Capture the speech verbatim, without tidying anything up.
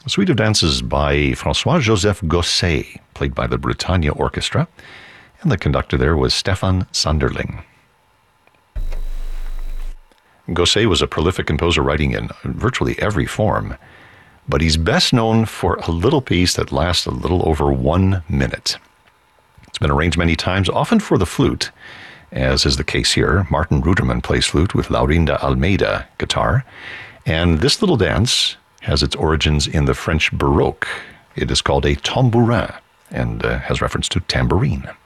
A suite of dances by François-Joseph Gosset, played by the Britannia Orchestra, and the conductor there was Stefan Sanderling. Gosset was a prolific composer writing in virtually every form, but he's best known for a little piece that lasts a little over one minute. It's been arranged many times, often for the flute, as is the case here. Martin Ruderman plays flute with Laurinda Almeida guitar, and this little dance has its origins in the French Baroque. It is called a tambourin and uh, has reference to tambourine.